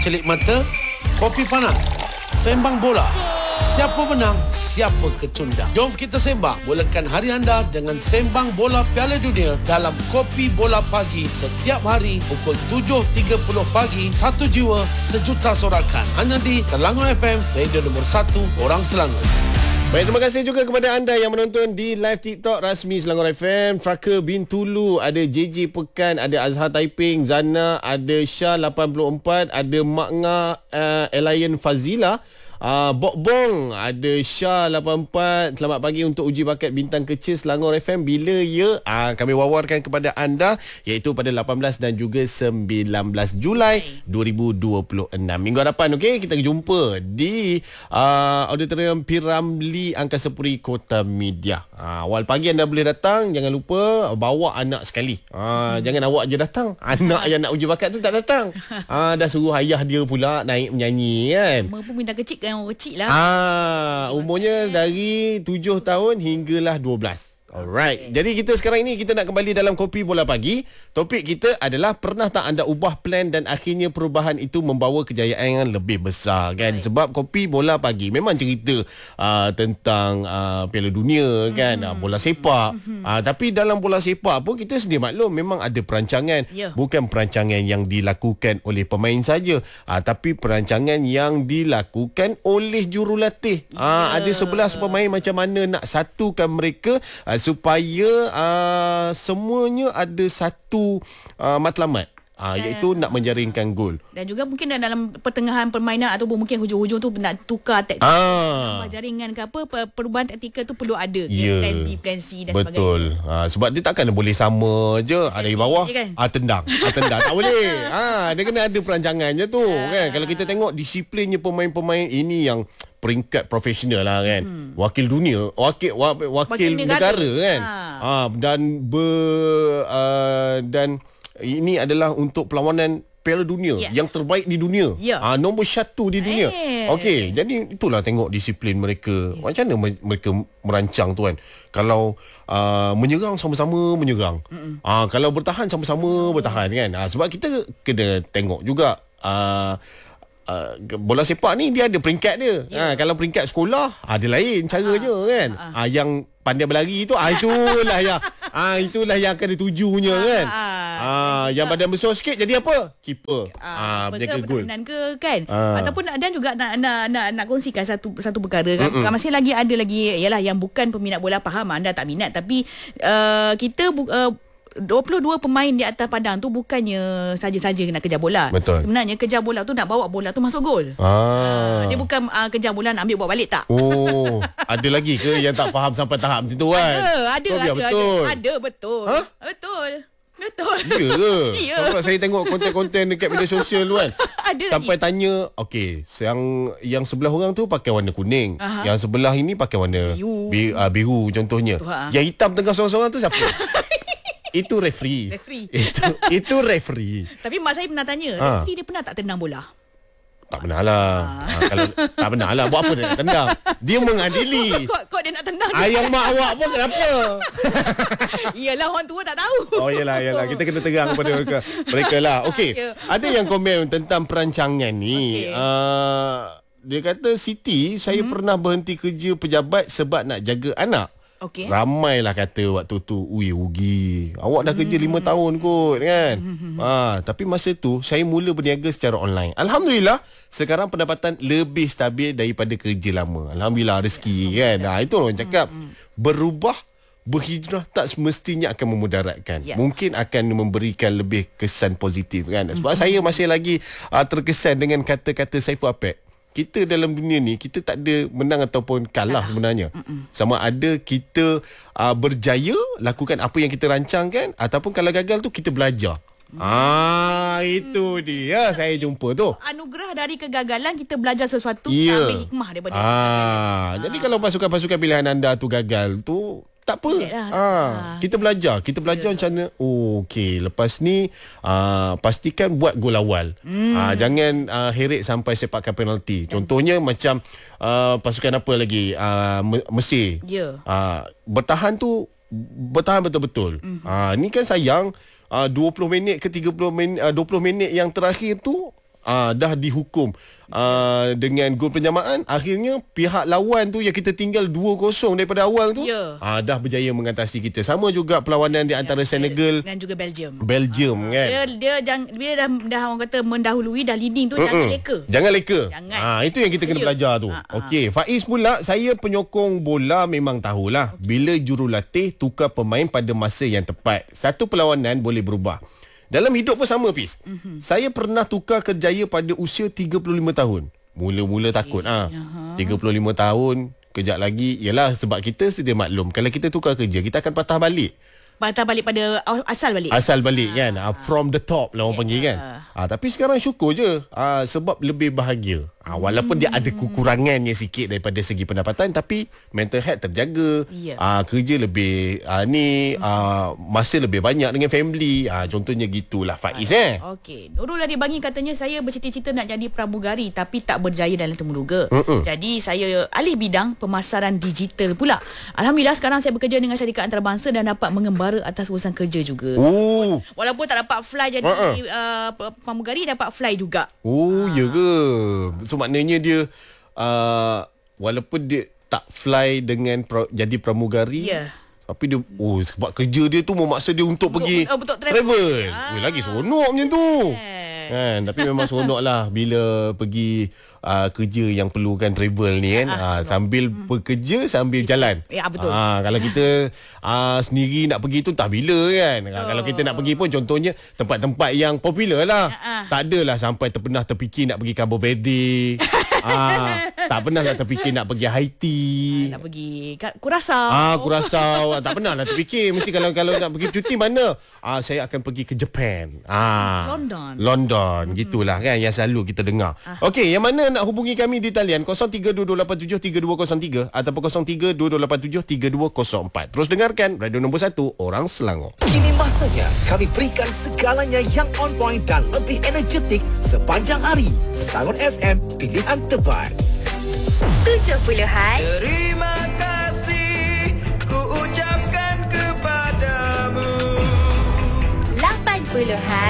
Celik mata, kopi panas, sembang bola. Siapa menang, siapa kecundang. Jom kita sembang, mulakan hari anda dengan sembang bola Piala Dunia dalam Kopi Bola Pagi setiap hari pukul 7.30 pagi. Satu jiwa, sejuta sorakan. Hanya di Selangor FM, radio nombor 1 orang Selangor. Baik, terima kasih juga kepada anda yang menonton di live TikTok rasmi Selangor FM. Traka Bintulu, ada JJ Pekan, ada Azhar Taiping, Zana, ada Syah 84, ada Makna Elian Fazila, Bok-Bong, ada Syah 84. Selamat pagi untuk uji bakat bintang kecil Selangor FM. Bila ya? Kami wawarkan kepada anda, iaitu pada 18 dan juga 19 Julai 2026. Minggu hadapan, okey, kita jumpa di Auditorium Piramli Angkasa Puri Kota Media. Awal pagi anda boleh datang. Jangan lupa bawa anak sekali. Jangan awak je datang, anak yang nak uji bakat tu tak datang. Dah suruh ayah dia pula naik menyanyi kan. Umur pun bintang kecil kan, orang kecil lah. Umurnya dari 7 tahun hinggalah 12. Alright. Jadi kita sekarang ini kita nak kembali dalam Kopi Bola Pagi. Topik kita adalah, pernah tak anda ubah plan dan akhirnya perubahan itu membawa kejayaan yang lebih besar kan? Sebab Kopi Bola Pagi memang cerita tentang Piala Dunia kan, bola sepak. Tapi dalam bola sepak pun kita sedia maklum memang ada perancangan. Bukan perancangan yang dilakukan oleh pemain saja, tapi perancangan yang dilakukan oleh jurulatih. Ada 11 pemain, macam mana nak satukan mereka supaya semuanya ada satu matlamat, iaitu nak menjaringkan gol. Dan juga mungkin dalam pertengahan permainan ataupun mungkin hujung-hujung tu nak tukar taktik, jaringan ke apa, perubahan taktikal tu perlu ada. Plan B, plan C dan sebagainya. Betul. Sebab dia takkan boleh sama je. Ada di bawah kan? tendang. Tendang tak boleh. Dia kena ada perancangannya tu kan. Kalau kita tengok disiplinnya pemain-pemain ini yang peringkat profesional lah kan. Wakil dunia, wakil negara kan. Dan ini adalah untuk perlawanan Piala Dunia yang terbaik di dunia. Nombor 1 di dunia. Okey, jadi itulah tengok disiplin mereka. Macam mana mereka merancang tu kan. Kalau menyerang sama-sama menyerang. Kalau bertahan sama-sama bertahan kan. Sebab kita kena tengok juga bola sepak ni dia ada peringkat dia. Kalau peringkat sekolah ada lain caranya kan. Yang pandai berlari tu itulah yang itulah yang akan ditujunya kan. Yang badan besar sikit jadi apa? Keeper. Menjaga gol. Ke kan. Ataupun dan juga nak kongsikan satu perkara kan. Masih lagi ada lagi ialah yang bukan peminat bola. Faham anda tak minat, tapi kita 22 pemain di atas padang tu bukannya saja-saja nak kejar bola. Betul. Sebenarnya kejar bola tu nak bawa bola tu masuk gol. Dia bukan kejar bola nak ambil buat balik, tak. Ada lagi ke yang tak faham sampai tahap macam tu kan? Ada. Betul. Ada, betul. Betul. Ya ke? Sebab saya tengok konten-konten dekat media sosial tu kan. Sampai tanya, okey, yang sebelah orang tu pakai warna kuning, yang sebelah ini pakai warna biru contohnya. Yang hitam tengah sorang-sorang tu siapa? Itu referee. Itu referee. Tapi mak saya pernah tanya, referee dia pernah tak tendang bola? Tak pernah lah. Kalau tak pernah lah, buat apa dia nak tendang? Dia mengadili. Kok dia nak tendang? Ayang mak awak pun kenapa? Iyalah, orang tua tak tahu. Yelah. Kita kena terang kepada mereka lah. Okey. Ada yang komen tentang perancangan ni. Dia kata, Siti, saya pernah berhenti kerja pejabat sebab nak jaga anak. Ramailah kata waktu tu, rugi. Awak dah kerja 5 tahun kot kan. Tapi masa tu saya mula berniaga secara online. Alhamdulillah, sekarang pendapatan lebih stabil daripada kerja lama. Alhamdulillah, rezeki kan. Itu orang cakap, berubah, berhijrah tak semestinya akan memudaratkan. Mungkin akan memberikan lebih kesan positif kan. Sebab saya masih lagi terkesan dengan kata-kata Saiful Apek. Kita dalam dunia ni, kita tak ada menang ataupun kalah sebenarnya. Sama ada kita berjaya lakukan apa yang kita rancangkan, ataupun kalau gagal tu kita belajar. Itu dia saya jumpa tu. Anugerah dari kegagalan, kita belajar sesuatu, ambil hikmah daripada kegagalan. Jadi kalau pasukan-pasukan pilihan anda tu gagal tu, tak apa. Kita belajar macam mana. Okey, lepas ni pastikan buat gol awal. Jangan heret sampai sepakan penalti. Contohnya macam pasukan apa lagi, Mesir. Bertahan betul-betul. Ni kan sayang 20 minit ke 20 minit yang terakhir tu dah dihukum dengan gol penyamaan. Akhirnya pihak lawan tu yang kita tinggal 2-0 daripada awal tu, dah berjaya mengatasi kita. Sama juga perlawanan di antara Senegal dan juga Belgium kan. Dia bila dah orang kata mendahului, dah leading tu, jangan leka. Itu yang kita kena belajar tu. Okey, Faiz pula, saya penyokong bola memang tahulah bila jurulatih tukar pemain pada masa yang tepat, satu perlawanan boleh berubah. Dalam hidup pun sama, Pis. Saya pernah tukar kerjaya pada usia 35 tahun. Mula-mula takut 35 tahun, kejap lagi. Yalah, sebab kita sedia maklum, kalau kita tukar kerja, kita akan patah balik pada asal balik kan. From the top lah orang panggil kan. Tapi sekarang syukur je, sebab lebih bahagia. Walaupun dia ada kekurangannya sikit daripada segi pendapatan, tapi mental health terjaga. Kerja lebih masa lebih banyak dengan family. Contohnya gitulah Faiz. Okey, Nurul Adibangi katanya, saya bercita-cita nak jadi pramugari tapi tak berjaya dalam temuduga. Jadi saya alih bidang pemasaran digital pula. Alhamdulillah sekarang saya bekerja dengan syarikat antarabangsa dan dapat mengembara atas urusan kerja juga. Walaupun tak dapat fly jadi pramugari, dapat fly juga. Ya ke? So maknanya dia walaupun dia tak fly dengan jadi pramugari, tapi dia sebab kerja dia tu memaksa dia untuk pergi travel. Lagi seronok macam tu. Kan, tapi memang seronok lah bila pergi kerja yang perlukan travel ni kan. Sambil bekerja sambil jalan. Betul. Kalau kita sendiri nak pergi tu tak bila kan. Kalau kita nak pergi pun contohnya tempat-tempat yang popular lah. Tak adalah sampai terfikir nak pergi Cabo Verde. Tak pernah lah terfikir nak pergi Haiti. Nak pergi Curaçao. Curaçao. Tak pernah lah terfikir. Mesti kalau nak pergi cuti mana? Saya akan pergi ke Japan. London. Gitulah kan yang selalu kita dengar. Okey, yang mana nak hubungi kami di talian 0322873203 ataupun 0322873204. Terus dengarkan Radio Nombor 1 Orang Selangor. Kini masanya kami berikan segalanya yang on point dan lebih energetik sepanjang hari. Selangor FM, pilihan terbaik. 70-an. Terima kasih ku ucapkan kepadamu. 80-an.